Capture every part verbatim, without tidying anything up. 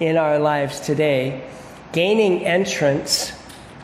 in our lives today, gaining entrance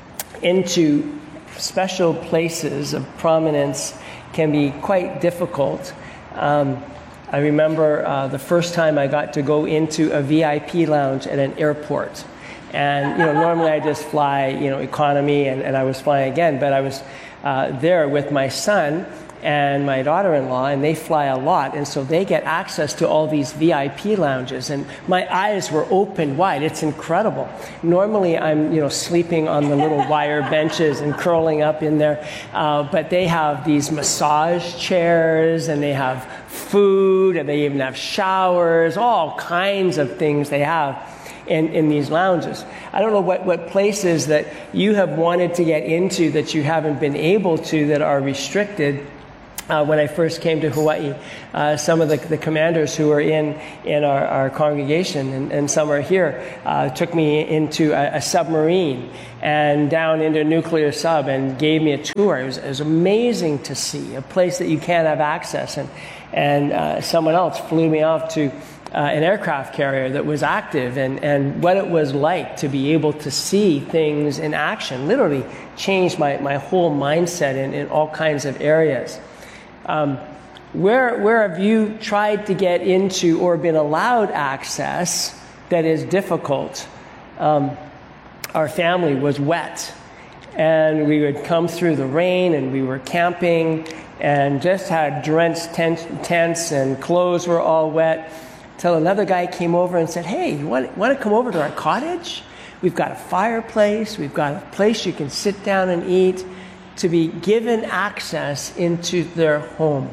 into special places of prominence can be quite difficult. Um, I remember uh, the first time I got to go into a V I P lounge at an airport. And, you know, normally I just fly, you know, economy, and, and I was flying again, but I was uh, there with my son and my daughter-in-law, and they fly a lot, and so they get access to all these V I P lounges, and my eyes were open wide. It's incredible. Normally I'm, you know, sleeping on the little wire benches and curling up in there, uh, but they have these massage chairs, and they have food, and they even have showers, all kinds of things they have in, in these lounges. I don't know what, what places that you have wanted to get into that you haven't been able to, that are restricted. Uh, when I first came to Hawaii, uh, some of the, the commanders who were in, in our, our congregation, and, and some are here, uh, took me into a, a submarine and down into a nuclear sub and gave me a tour. It was, it was amazing to see, a place that you can't have access. And, and uh, someone else flew me off to uh, an aircraft carrier that was active, and, and what it was like to be able to see things in action literally changed my, my whole mindset in, in all kinds of areas. Um, where, where have you tried to get into or been allowed access that is difficult? Um, our family was wet, and we would come through the rain, and we were camping and just had drenched tent, tents, and clothes were all wet, till another guy came over and said, "Hey, you want, want to come over to our cottage? We've got a fireplace, we've got a place you can sit down and eat." To be given access into their home.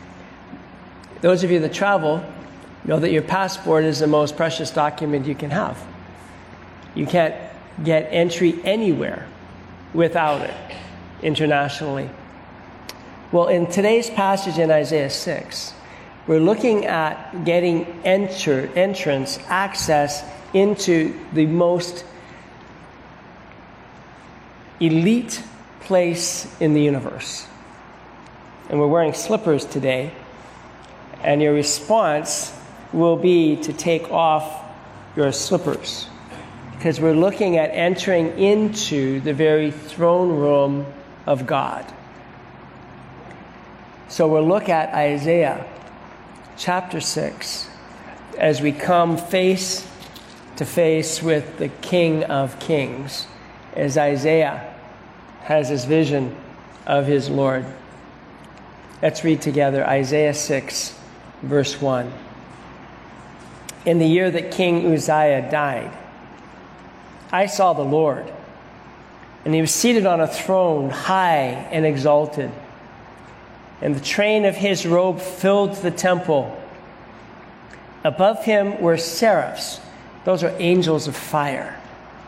Those of you that travel know that your passport is the most precious document you can have. You can't get entry anywhere without it internationally. Well, in today's passage in Isaiah six, we're looking at getting enter, entrance, access into the most elite place in the universe. And we're wearing slippers today, and your response will be to take off your slippers, because we're looking at entering into the very throne room of God. So we'll look at Isaiah chapter six as we come face to face with the King of Kings, as Isaiah has his vision of his Lord. Let's read together Isaiah six, verse one. In the year that King Uzziah died, I saw the Lord, and he was seated on a throne, high and exalted, and the train of his robe filled the temple. Above him were seraphs. Those are angels of fire,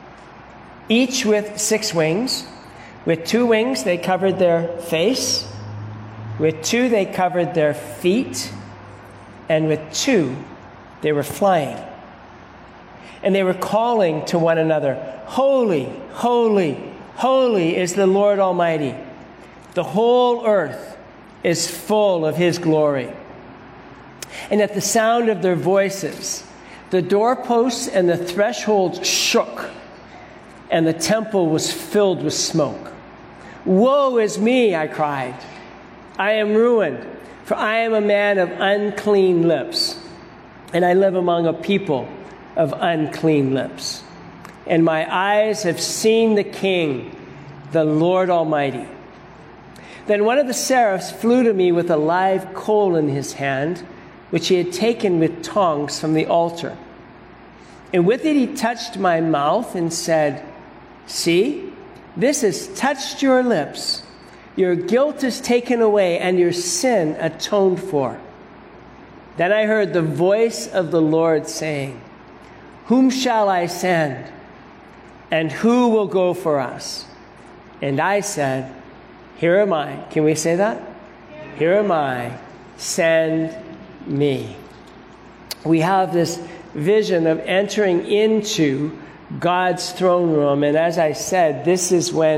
each with six wings. With two wings, they covered their face. With two, they covered their feet. And with two, they were flying. And they were calling to one another, "Holy, holy, holy is the Lord Almighty. The whole earth is full of his glory." And at the sound of their voices, the doorposts and the thresholds shook, and the temple was filled with smoke. "Woe is me," I cried. "I am ruined, for I am a man of unclean lips, and I live among a people of unclean lips. And my eyes have seen the King, the Lord Almighty." Then one of the seraphs flew to me with a live coal in his hand, which he had taken with tongs from the altar. And with it he touched my mouth and said, "See, this has touched your lips. Your guilt is taken away and your sin atoned for." Then I heard the voice of the Lord saying, "Whom shall I send? And who will go for us?" And I said, "Here am I." Can we say that? "Here am I. Send me." We have this vision of entering into God's throne room. And as I said, this is when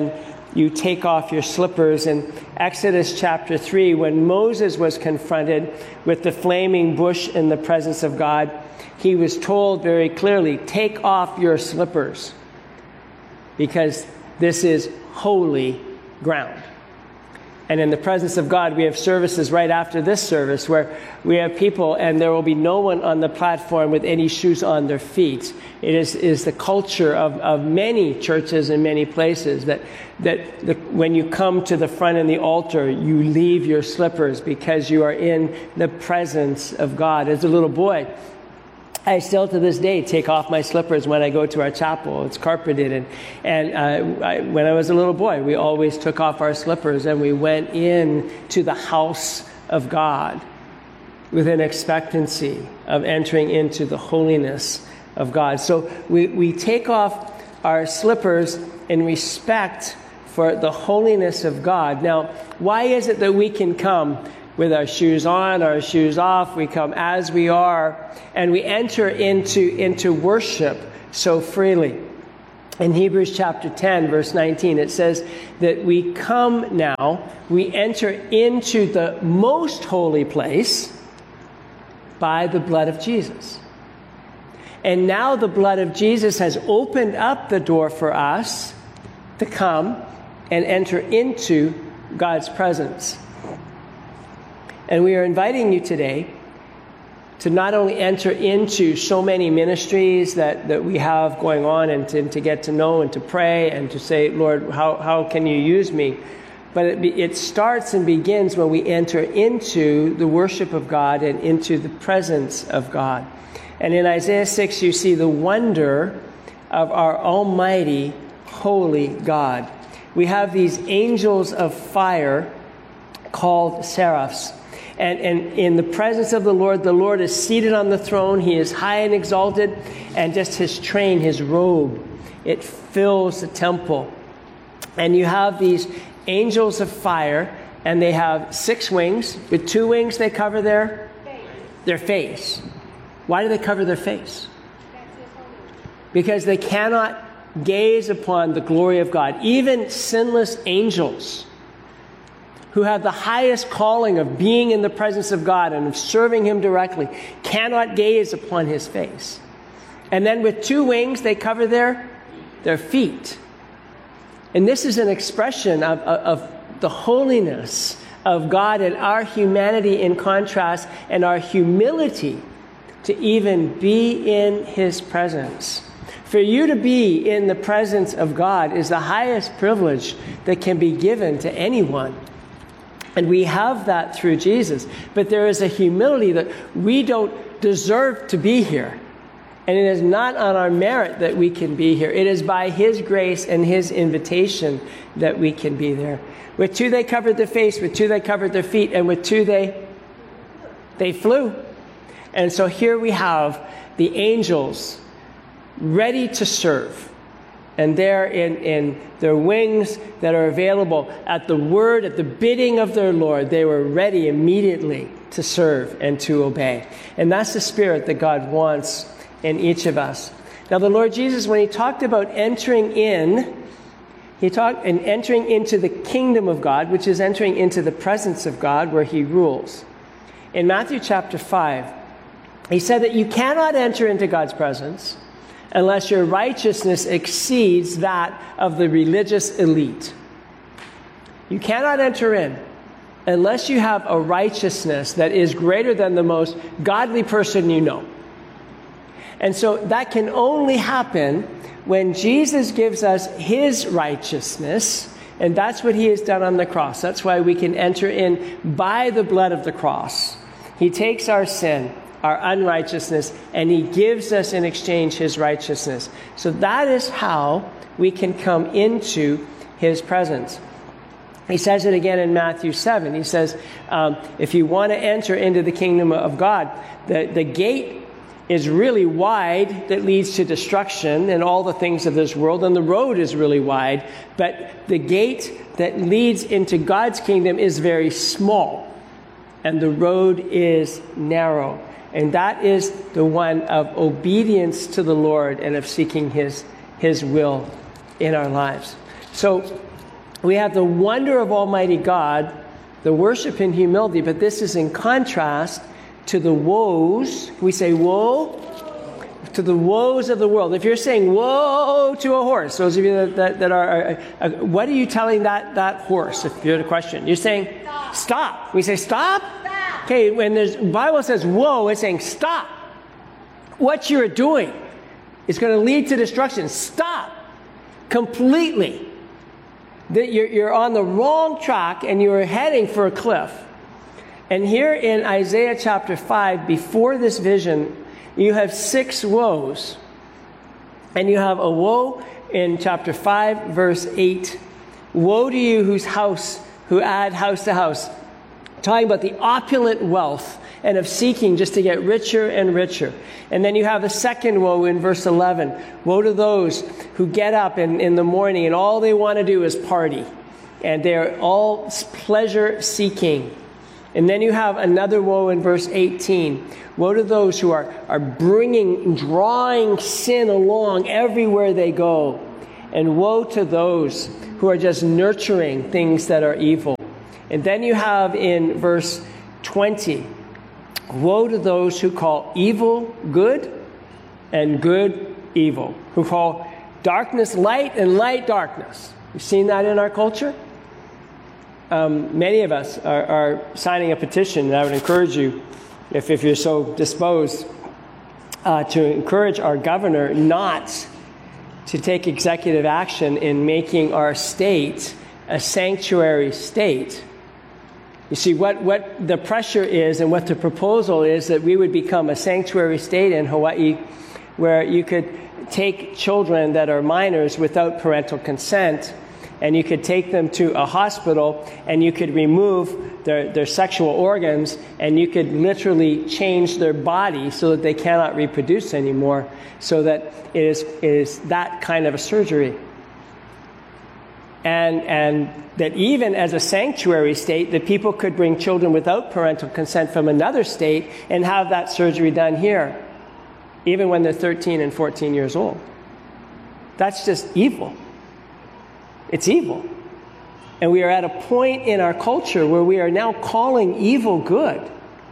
you take off your slippers. In Exodus chapter three, when Moses was confronted with the flaming bush in the presence of God, he was told very clearly, take off your slippers, because this is holy ground. And in the presence of God, we have services right after this service where we have people, and there will be no one on the platform with any shoes on their feet. It is, is the culture of, of many churches in many places that, that the, when you come to the front in the altar, you leave your slippers because you are in the presence of God. As a little boy, I still to this day take off my slippers when I go to our chapel. It's carpeted. And, and uh, I, when I was a little boy, we always took off our slippers and we went in to the house of God with an expectancy of entering into the holiness of God. So we, we take off our slippers in respect for the holiness of God. Now, why is it that we can come with our shoes on, our shoes off? We come as we are, and we enter into, into worship so freely. In Hebrews chapter ten, verse nineteen, it says that we come now, we enter into the most holy place by the blood of Jesus. And now the blood of Jesus has opened up the door for us to come and enter into God's presence. And we are inviting you today to not only enter into so many ministries that, that we have going on, and to, and to get to know and to pray and to say, Lord, how, how can you use me? But it, it starts and begins when we enter into the worship of God and into the presence of God. And in Isaiah six, you see the wonder of our almighty, holy God. We have these angels of fire called seraphs. And, and in the presence of the Lord, the Lord is seated on the throne. He is high and exalted. And just his train, his robe, it fills the temple. And you have these angels of fire, and they have six wings. With two wings, they cover their face. their face. Why do they cover their face? Because they cannot gaze upon the glory of God. Even sinless angels who have the highest calling of being in the presence of God and of serving him directly cannot gaze upon his face. And then with two wings, they cover their, their feet. And this is an expression of, of, of the holiness of God and our humanity in contrast, and our humility to even be in his presence. For you to be in the presence of God is the highest privilege that can be given to anyone. And we have that through Jesus. But there is a humility that we don't deserve to be here. And it is not on our merit that we can be here. It is by his grace and his invitation that we can be there. With two they covered their face, with two they covered their feet, and with two they, they flew. And so here we have the angels ready to serve. And they're in, in their wings that are available at the word, at the bidding of their Lord. They were ready immediately to serve and to obey. And that's the spirit that God wants in each of us. Now, the Lord Jesus, when he talked about entering in, he talked and entering into the kingdom of God, which is entering into the presence of God where he rules. In Matthew chapter five, he said that you cannot enter into God's presence unless your righteousness exceeds that of the religious elite. You cannot enter in unless you have a righteousness that is greater than the most godly person you know. And so that can only happen when Jesus gives us his righteousness, and that's what he has done on the cross. That's why we can enter in by the blood of the cross. He takes our sin, our unrighteousness, and he gives us in exchange his righteousness. So that is how we can come into his presence. He says it again in Matthew seven. He says, um, if you want to enter into the kingdom of God, the, the gate is really wide that leads to destruction and all the things of this world, and the road is really wide, but the gate that leads into God's kingdom is very small, and the road is narrow. And that is the one of obedience to the Lord and of seeking his, his will in our lives. So we have the wonder of Almighty God, the worship in humility, but this is in contrast to the woes. We say woe to the woes of the world. If you're saying woe to a horse, those of you that, that, that are, are, are, what are you telling that, that horse, if you're the question? You're saying stop. Stop. We say stop? Stop. Okay, when the Bible says woe, it's saying stop. What you're doing is going to lead to destruction. Stop. Completely. That you're, you're on the wrong track and you're heading for a cliff. And here in Isaiah chapter five, before this vision, you have six woes. And you have a woe in chapter five, verse eight. Woe to you whose house, who add house to house. Talking about the opulent wealth and of seeking just to get richer and richer. And then you have the second woe in verse eleven. Woe to those who get up in, in the morning and all they want to do is party. And they're all pleasure seeking. And then you have another woe in verse eighteen. Woe to those who are, are bringing, drawing sin along everywhere they go. And woe to those who are just nurturing things that are evil. And then you have in verse twenty, woe to those who call evil good and good evil, who call darkness light and light darkness. You've seen that in our culture? Um, many of us are, are signing a petition, and I would encourage you, if, if you're so disposed, uh, to encourage our governor not to take executive action in making our state a sanctuary state. You see, what, what the pressure is and what the proposal is that we would become a sanctuary state in Hawaii where you could take children that are minors without parental consent and you could take them to a hospital and you could remove their, their sexual organs and you could literally change their body so that they cannot reproduce anymore, so that it is, it is that kind of a surgery. And, and that even as a sanctuary state, that people could bring children without parental consent from another state and have that surgery done here, even when they're thirteen and fourteen years old. That's just evil. It's evil. And we are at a point in our culture where we are now calling evil good.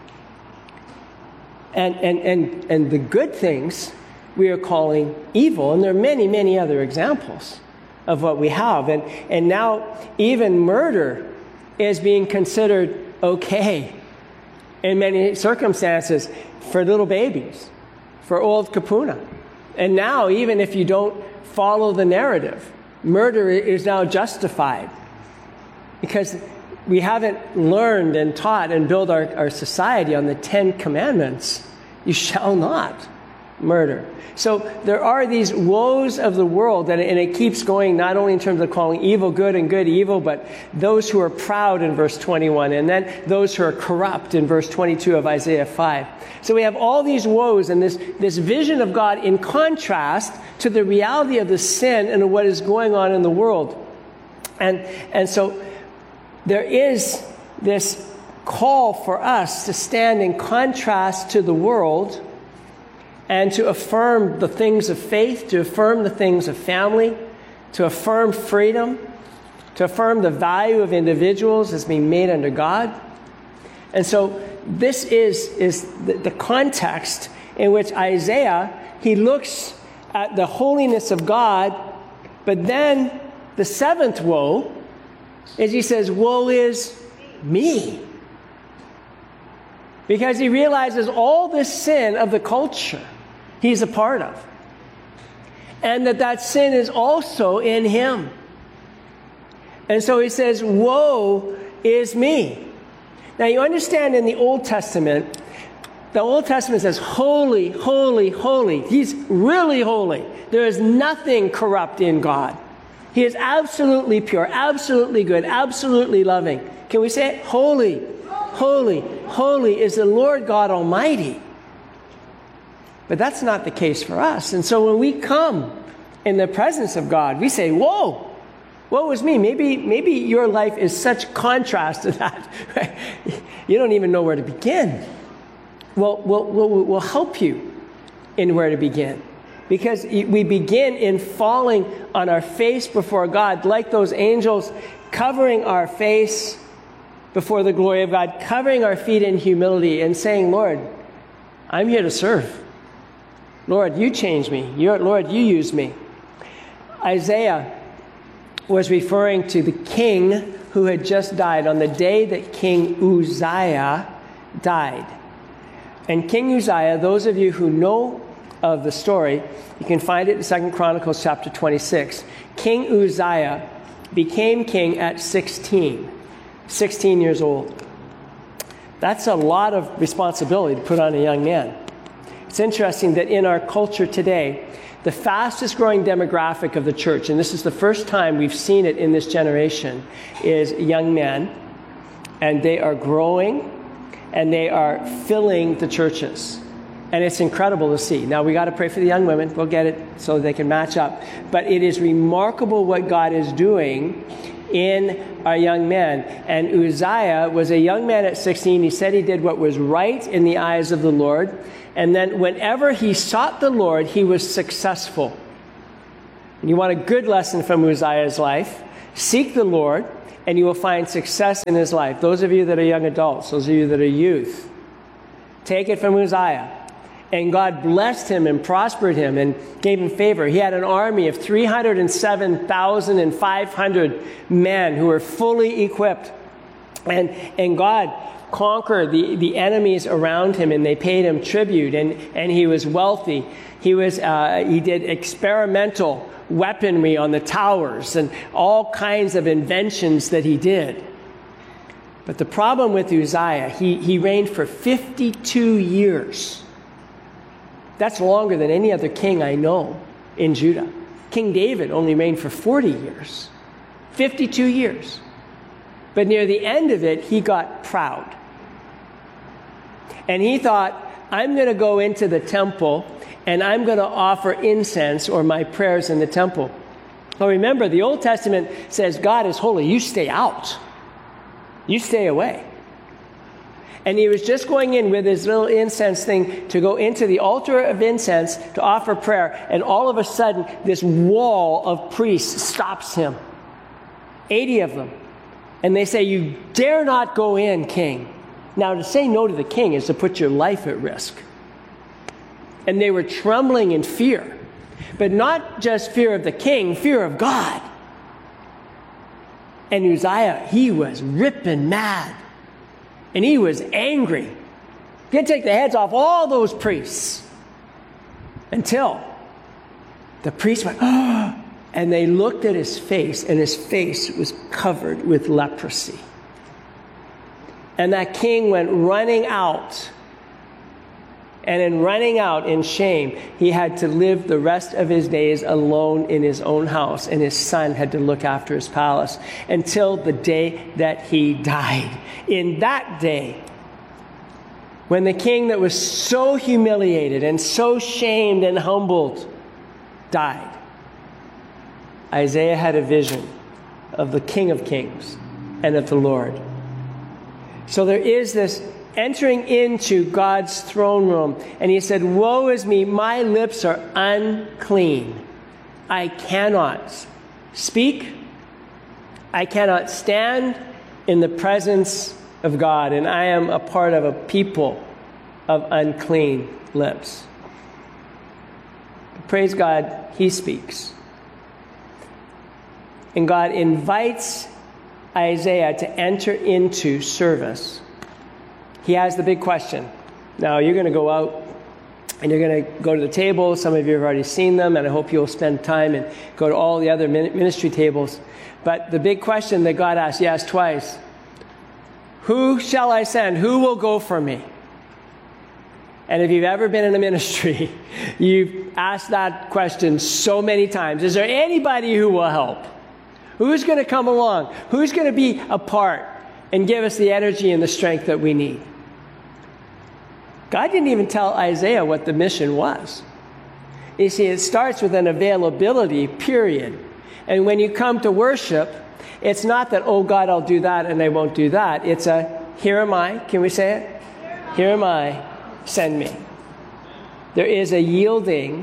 And, and, and, and the good things we are calling evil. And there are many, many other examples of what we have. And, and now even murder is being considered okay in many circumstances for little babies, for old kapuna. And now even if you don't follow the narrative, murder is now justified because we haven't learned and taught and built our, our society on the Ten Commandments. You shall not murder. So there are these woes of the world, and, and it keeps going not only in terms of calling evil good and good evil, but those who are proud in verse twenty-one, and then those who are corrupt in verse twenty-two of Isaiah five. So we have all these woes and this, this vision of God in contrast to the reality of the sin and what is going on in the world. And, and so there is this call for us to stand in contrast to the world and to affirm the things of faith, to affirm the things of family, to affirm freedom, to affirm the value of individuals as being made under God. And so this is, is the, the context in which Isaiah, he looks at the holiness of God, but then the seventh woe is he says, woe is me. Because he realizes all this sin of the culture he's a part of. And that that sin is also in him. And so he says, woe is me. Now you understand in the Old Testament, the Old Testament says, holy, holy, holy. He's really holy. There is nothing corrupt in God. He is absolutely pure, absolutely good, absolutely loving. Can we say it? Holy, holy, holy is the Lord God Almighty. But that's not the case for us. And so when we come in the presence of God, we say, whoa, woe is me. Maybe, maybe your life is such contrast to that. You don't even know where to begin. Well, we'll, we'll, we'll help you in where to begin. Because we begin in falling on our face before God, like those angels, covering our face before the glory of God, covering our feet in humility and saying, Lord, I'm here to serve. Lord, you change me. You're, Lord, you use me. Isaiah was referring to the king who had just died on the day that King Uzziah died. And King Uzziah, those of you who know of the story, you can find it in Second Chronicles chapter twenty-six. King Uzziah became king at sixteen, sixteen years old. That's a lot of responsibility to put on a young man. It's interesting that in our culture today, the fastest growing demographic of the church, and this is the first time we've seen it in this generation, is young men. And they are growing and they are filling the churches. And it's incredible to see. Now, we got to pray for the young women. We'll get it so they can match up. But it is remarkable what God is doing in our young men. And Uzziah was a young man at sixteen. He said he did what was right in the eyes of the Lord. And then whenever he sought the Lord, he was successful. And you want a good lesson from Uzziah's life? Seek the Lord, and you will find success in his life. Those of you that are young adults, those of you that are youth, take it from Uzziah. And God blessed him and prospered him and gave him favor. He had an army of three hundred seven thousand five hundred men who were fully equipped. And, and God conquered the, the enemies around him, and they paid him tribute, and, and he was wealthy. He, was, uh, he did experimental weaponry on the towers and all kinds of inventions that he did. But the problem with Uzziah, he, he reigned for fifty-two years. That's longer than any other king I know in Judah. King David only reigned for forty years. fifty-two years. But near the end of it, he got proud. And he thought, I'm going to go into the temple and I'm going to offer incense or my prayers in the temple. Well, remember, the Old Testament says God is holy. You stay out. You stay away. And he was just going in with his little incense thing to go into the altar of incense to offer prayer. And all of a sudden, this wall of priests stops him. eighty of them. And they say, you dare not go in, king. Now, to say no to the king is to put your life at risk. And they were trembling in fear. But not just fear of the king, fear of God. And Uzziah, he was ripping mad. And he was angry. He had to take the heads off all those priests. Until the priests went, oh, and they looked at his face, and his face was covered with leprosy. And that king went running out. And in running out in shame, he had to live the rest of his days alone in his own house, and his son had to look after his palace until the day that he died. In that day, when the king that was so humiliated and so shamed and humbled died, Isaiah had a vision of the King of Kings and of the Lord. So there is this entering into God's throne room. And he said, woe is me, my lips are unclean. I cannot speak. I cannot stand in the presence of God. And I am a part of a people of unclean lips. Praise God, he speaks. And God invites Isaiah to enter into service. He has the big question. Now, you're going to go out and you're going to go to the table. Some of you have already seen them, and I hope you'll spend time and go to all the other ministry tables. But the big question that God asked, he asked twice, who shall I send? Who will go for me? And if you've ever been in a ministry, you've asked that question so many times. Is there anybody who will help? Who's going to come along? Who's going to be a part and give us the energy and the strength that we need? God didn't even tell Isaiah what the mission was. You see, it starts with an availability, period. And when you come to worship, it's not that, oh, God, I'll do that and I won't do that. It's a, here am I. Can we say it? Here am I. Send me. There is a yielding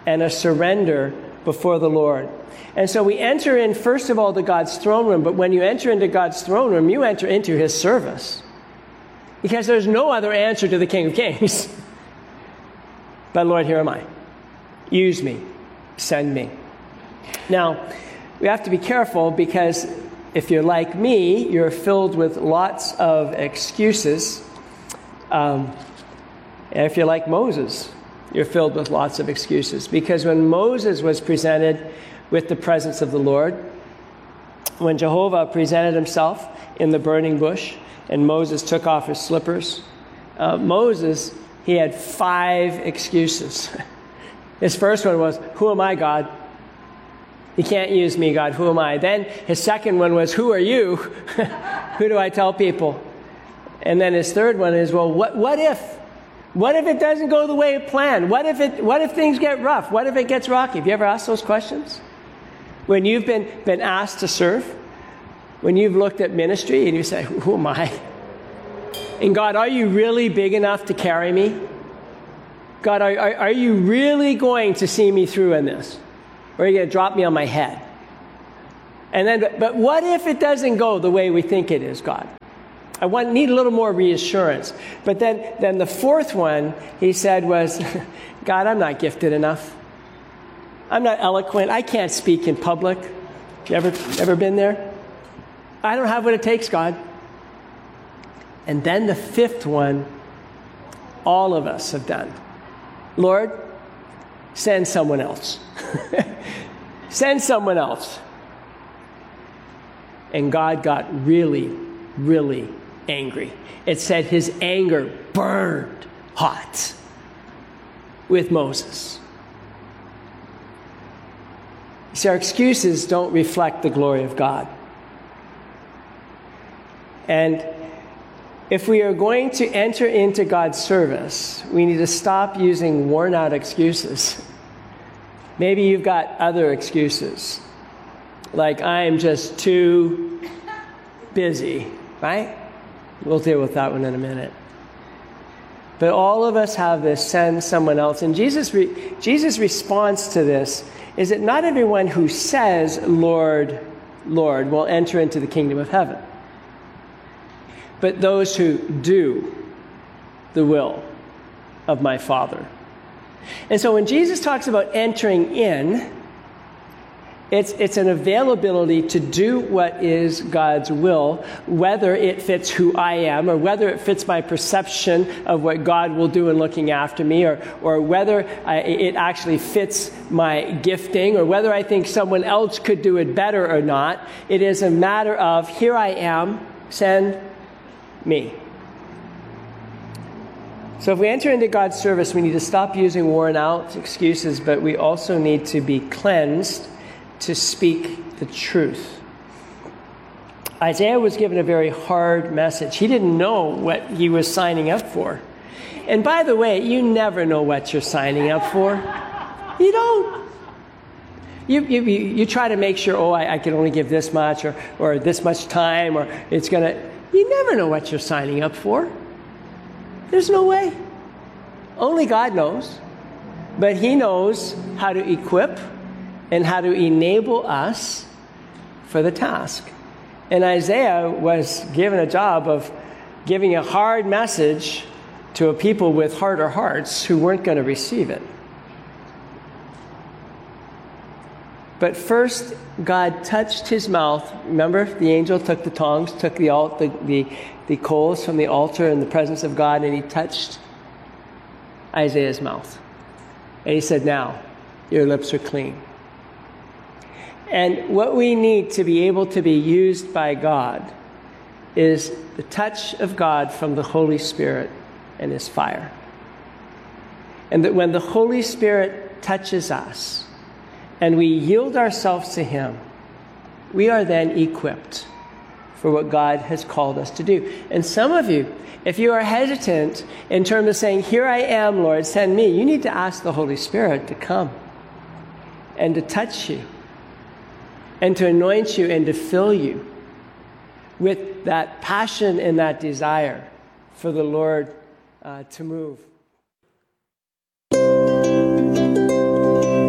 and a surrender before the Lord. And so we enter in, first of all, to God's throne room. But when you enter into God's throne room, you enter into his service. Because there's no other answer to the King of Kings. But Lord, here am I. Use me. Send me. Now, we have to be careful, because if you're like me, you're filled with lots of excuses. Um, and if you're like Moses, you're filled with lots of excuses. Because when Moses was presented with the presence of the Lord, when Jehovah presented himself in the burning bush, and Moses took off his slippers, uh, Moses, he had five excuses. His first one was, who am I, God? You can't use me, God. Who am I? Then his second one was, who are you? Who do I tell people? And then his third one is, well, what, what if? What if it doesn't go the way it planned? What if it? What if things get rough? What if it gets rocky? Have you ever asked those questions? When you've been, been asked to serve? When you've looked at ministry and you say, who am I? And God, are you really big enough to carry me? God, are, are, are you really going to see me through in this? Or are you going to drop me on my head? And then, but, but what if it doesn't go the way we think it is, God? I want, need a little more reassurance. But then, then the fourth one, he said, was, God, I'm not gifted enough. I'm not eloquent. I can't speak in public. You ever, ever been there? I don't have what it takes, God. And then the fifth one, all of us have done. Lord, send someone else. Send someone else. And God got really, really angry. It said his anger burned hot with Moses. See, our excuses don't reflect the glory of God. And if we are going to enter into God's service, we need to stop using worn-out excuses. Maybe you've got other excuses, like I'm just too busy, right? We'll deal with that one in a minute. But all of us have this, send someone else. And Jesus, re- Jesus' response to this is that not everyone who says, Lord, Lord, will enter into the kingdom of heaven, but those who do the will of my Father. And so when Jesus talks about entering in, it's, it's an availability to do what is God's will, whether it fits who I am, or whether it fits my perception of what God will do in looking after me, or, or whether I, it actually fits my gifting, or whether I think someone else could do it better or not. It is a matter of, here I am, send me. So if we enter into God's service, we need to stop using worn out excuses, but we also need to be cleansed to speak the truth. Isaiah was given a very hard message. He didn't know what he was signing up for. And by the way, you never know what you're signing up for. You don't. You, you, you try to make sure, oh, I, I can only give this much, or, or this much time, or it's going to... You never know what you're signing up for. There's no way. Only God knows. But he knows how to equip and how to enable us for the task. And Isaiah was given a job of giving a hard message to a people with harder hearts who weren't going to receive it. But first, God touched his mouth. Remember, the angel took the tongs, took the, alt, the, the, the coals from the altar in the presence of God, and he touched Isaiah's mouth. And he said, now, your lips are clean. And what we need to be able to be used by God is the touch of God from the Holy Spirit and his fire. And that when the Holy Spirit touches us, and we yield ourselves to him, we are then equipped for what God has called us to do. And some of you, if you are hesitant in terms of saying, here I am, Lord, send me, you need to ask the Holy Spirit to come and to touch you and to anoint you and to fill you with that passion and that desire for the Lord uh, to move.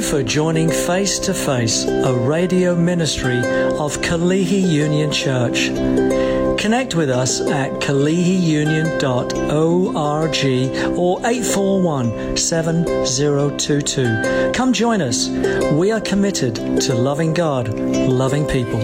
for joining Face to Face, a radio ministry of Kalihi Union Church. Connect with us at kalihi union dot org or eight four one, seven zero two two. Come join us. We are committed to loving God, loving people.